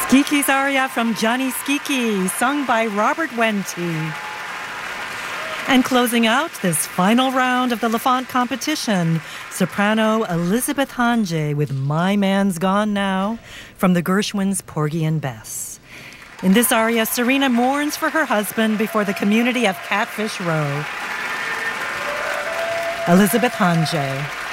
Skiki's aria from Johnny Skiki, sung by Robert Wente. And closing out this final round of the Lafont competition, soprano Elizabeth Hanjay with My Man's Gone Now from the Gershwins' Porgy and Bess. In this aria, Serena mourns for her husband before the community of Catfish Row. Elizabeth Hanjay.